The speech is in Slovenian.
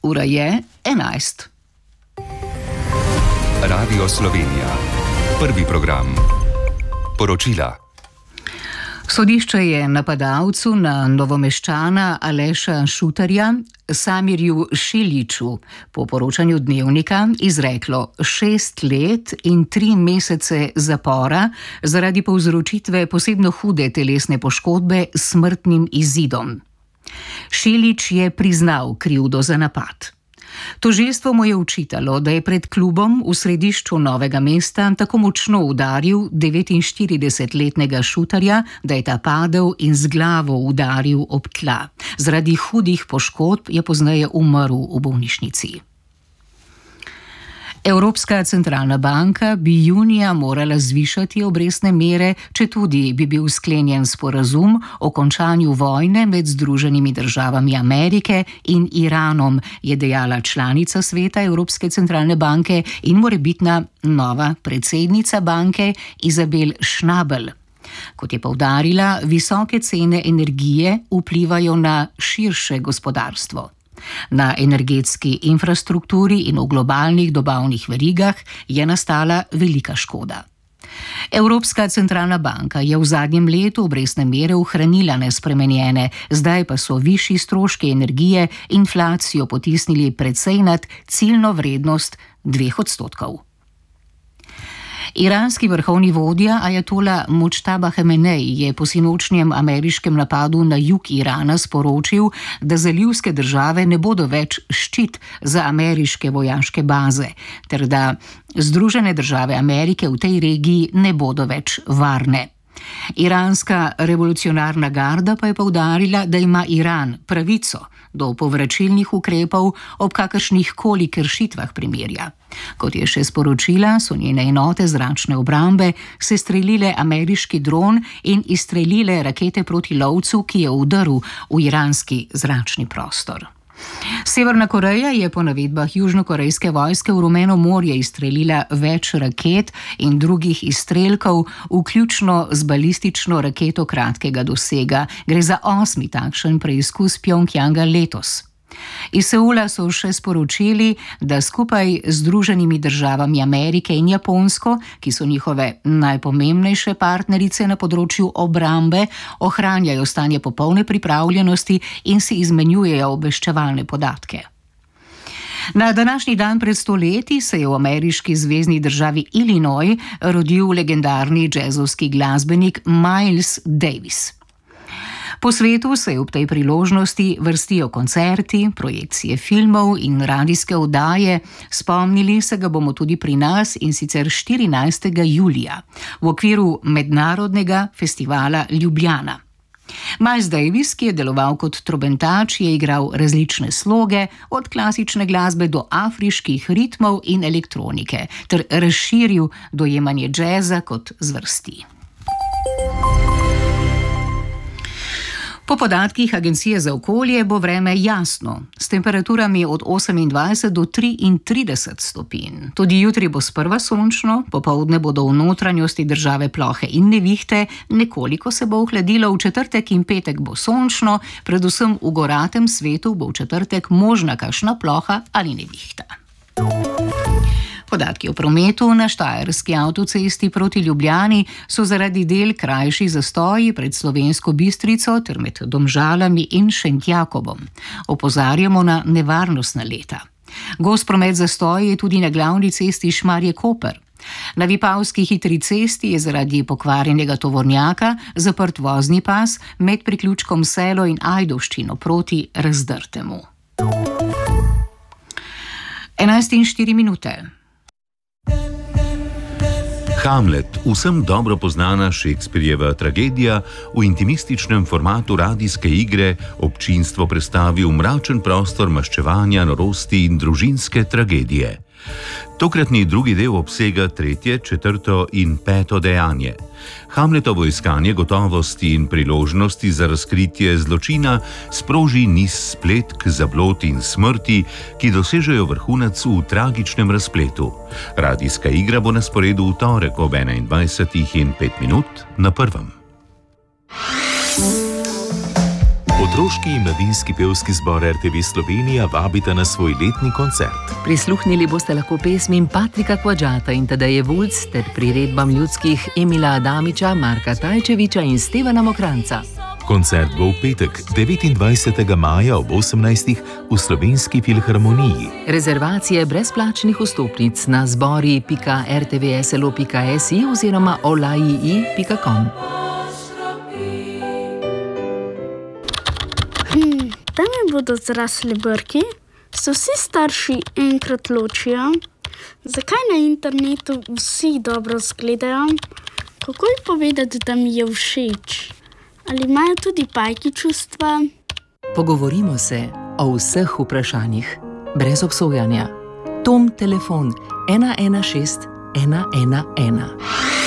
Ura je 11. Radio Slovenija. Prvi program. Poročila. Sodišče je napadalcu na Novomeščana Aleša Šutarja, Samirju Šiliću, po poročanju Dnevnika izreklo 6 let in 3 mesece zapora zaradi povzročitve posebno hude telesne poškodbe s smrtnim izidom. Šilić je priznal krivdo za napad. Tožilstvo mu je očitalo, da je pred klubom v središču Novega mesta tako močno udaril 49-letnega Šutarja, da je ta padel in z glavo udaril ob tla. Zaradi hudih poškodb je pozneje umrl v bolnišnici. Evropska centralna banka bi junija morala zvišati obrestne mere, četudi bi bil sklenjen sporazum o končanju vojne med Združenimi državami Amerike in Iranom, je dejala članica sveta Evropske centralne banke in morebitna nova predsednica banke Izabel Schnabel. Kot je poudarila, visoke cene energije vplivajo na širše gospodarstvo. Na energetski infrastrukturi in v globalnih dobavnih verigah je nastala velika škoda. Evropska centralna banka je v zadnjem letu obrestne mere ohranila nespremenjene, zdaj pa so višji stroški energije inflacijo potisnili precej nad ciljno vrednost 2%. Iranski vrhovni vodja ajatola Mujtaba Hamenej je po sinočnjem ameriškem napadu na jug Irana sporočil, da zalivske države ne bodo več ščit za ameriške vojaške baze, ter da Združene države Amerike v tej regiji ne bodo več varne. Iranska revolucionarna garda pa je poudarila, da ima Iran pravico do povračilnih ukrepov ob kakršnih koli kršitvah primirja. Kot je še sporočila, so njene enote zračne obrambe sestrelile ameriški dron in izstrelile rakete proti lovcu, ki je vdrl v iranski zračni prostor. Severna Koreja je po navedbah južnokorejske vojske v rumeno morje izstrelila več raket in drugih izstrelkov, vključno z balistično raketo kratkega dosega. Gre za 8. takšen preizkus Pjongjanga letos. Iz Seula so še sporočili, da skupaj z Združenimi državami Amerike in Japonsko, ki so njihove najpomembnejše partnerice na področju obrambe, ohranjajo stanje popolne pripravljenosti in si izmenjujejo obveščevalne podatke. Na današnji dan pred 100 leti se je v ameriški zvezni državi Illinois rodil legendarni džezovski glasbenik Miles Davis. Po svetu se ob tej priložnosti vrstijo koncerti, projekcije filmov in radijske oddaje. Spomnili se ga bomo tudi pri nas, in sicer 14. julija v okviru mednarodnega festivala Ljubljana. Miles Davis, ki je deloval kot trobentač, je igral različne sloge, od klasične glasbe do afriških ritmov in elektronike, ter razširil dojemanje džeza kot zvrsti. Po podatkih Agencije za okolje bo vreme jasno, s temperaturami od 28 do 33 stopinj. Tudi jutri bo sprva sončno, popoldne bodo v notranjosti države plohe in nevihte, nekoliko se bo ohladilo, v četrtek in petek bo sončno, predvsem v goratem svetu bo v četrtek možna kakšna ploha ali nevihta. Podatki o prometu na štajerski avtocesti proti Ljubljani so zaradi del krajši zastoji pred Slovensko Bistrico ter med Domžalami in Šentjakobom. Opozarjamo na nevarnostna leta. Gost promet zastoji je tudi na glavni cesti Šmarje-Koper. Na Vipavski hitri cesti je zaradi pokvarjenega tovornjaka zaprt vozni pas med priključkom Selo in Ajdovščino proti Razdrtemu. 11:04. Hamlet, vsem dobro poznana Shakespearjeva tragedija, v intimističnem formatu radijske igre občinstvo predstavi v mračen prostor maščevanja, norosti in družinske tragedije. Tokratni drugi del obsega 3., 4. in 5. dejanje. Hamletovo iskanje gotovosti in priložnosti za razkritje zločina sproži niz spletk, zablod in smrti, ki dosežejo vrhunec v tragičnem razpletu. Radijska igra bo na sporedu v torek ob 21:05 na Prvem. Otroški in mladinski pevski zbor RTV Slovenija vabita na svoj letni koncert. Prisluhnili boste lahko pesmim Patrika Kvadžata in Tadeje Vulc ter priredbam ljudskih Emila Adamiča, Marka Tajčeviča in Stevana Mokranca. Koncert bo v petek, 29. maja ob 18. v Slovenski filharmoniji. Rezervacije brezplačnih vstopnic na zbori.rtvslo.si oziroma olai.com. Tam mi bodo zrasli brki, se vsi starši enkrat ločijo, zakaj na internetu vsi dobro izgledajo, kako ji povedati, da mi je všeč, ali imajo tudi pajki čustva. Pogovorimo se o vseh vprašanjih, brez obsojanja. Tom telefon 116 111.